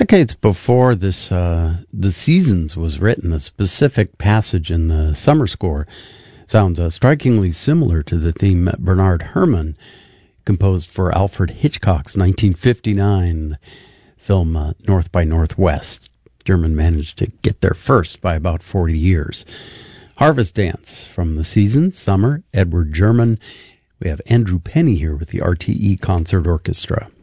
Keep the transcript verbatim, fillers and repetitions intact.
Decades before this, uh, The Seasons was written, a specific passage in the summer score sounds uh, strikingly similar to the theme Bernard Herrmann composed for Alfred Hitchcock's nineteen fifty-nine film uh, North by Northwest. German managed to get there first by about forty years. Harvest Dance from The Seasons, Summer, Edward German. We have Andrew Penny here with the R T E Concert Orchestra.